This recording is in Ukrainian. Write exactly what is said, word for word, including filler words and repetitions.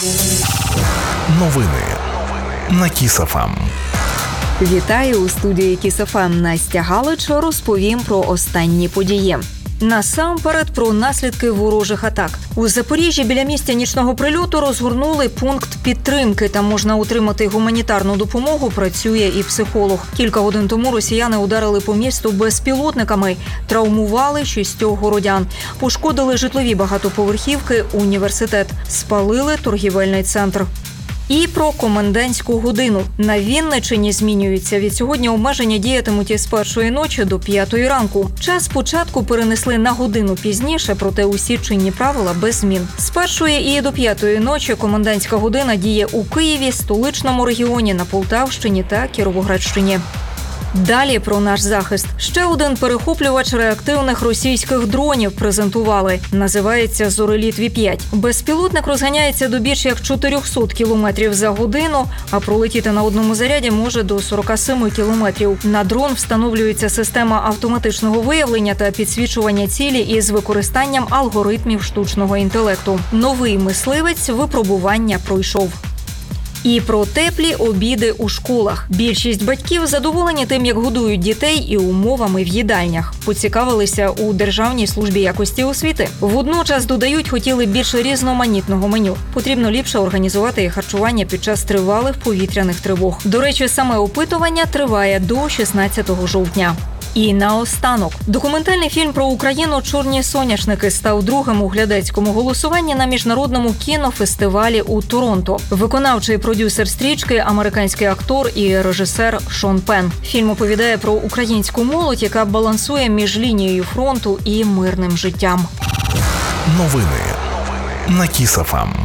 Новини на Кіс-ФМ. Вітаю у студії Кіс-ФМ. Настя Галич, розповім про останні події. Насамперед про наслідки ворожих атак. У Запоріжжі біля місця нічного прильоту розгорнули пункт підтримки. Там можна отримати гуманітарну допомогу, працює і психолог. Кілька годин тому росіяни ударили по місту безпілотниками, травмували шістьох городян. Пошкодили житлові багатоповерхівки, університет, спалили торгівельний центр. І про комендантську годину. На Вінниччині змінюються. Від сьогодні обмеження діятимуть із першої ночі до п'ятої ранку. Час спочатку перенесли на годину пізніше, проте усі чинні правила без змін. З першої і до п'ятої ночі комендантська година діє у Києві, столичному регіоні, на Полтавщині та Кіровоградщині. Далі про наш захист. Ще один перехоплювач реактивних російських дронів презентували. Називається «Зореліт Ві п'ять». Безпілотник розганяється до більш як чотириста кілометрів за годину, а пролетіти на одному заряді може до сорок сім кілометрів. На дрон встановлюється система автоматичного виявлення та підсвічування цілі із використанням алгоритмів штучного інтелекту. Новий мисливець випробування пройшов. І про теплі обіди у школах. Більшість батьків задоволені тим, як годують дітей і умовами в їдальнях. Поцікавилися у Державній службі якості освіти. Водночас, додають, хотіли більше різноманітного меню. Потрібно ліпше організувати і харчування під час тривалих повітряних тривог. До речі, саме опитування триває до шістнадцятого жовтня. І наостанок. Документальний фільм про Україну «Чорні соняшники» став другим у глядацькому голосуванні на міжнародному кінофестивалі у Торонто. Виконавчий продюсер стрічки – американський актор і режисер Шон Пен. Фільм оповідає про українську молодь, яка балансує між лінією фронту і мирним життям. Новини на Кіс-ФМ.